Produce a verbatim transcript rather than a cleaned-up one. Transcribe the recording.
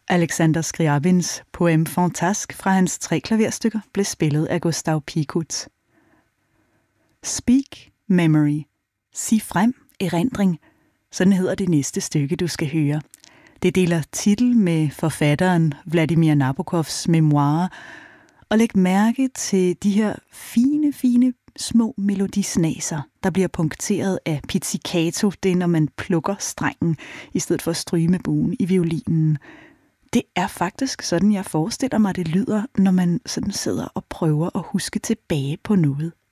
Alexander Scriabins poem Fantasque fra hans tre klaverstykker blev spillet af Gustav Picot. Speak memory. Sig frem erindring. Sådan hedder det næste stykke, du skal høre. Det deler titel med forfatteren Vladimir Nabokovs memoirer, og læg mærke til de her fine, fine små melodisnaser, der bliver punkteret af pizzicato. Det er, når man plukker strengen, i stedet for at stryge med buen i violinen. Det er faktisk sådan, jeg forestiller mig, det lyder, når man sådan sidder og prøver at huske tilbage på noget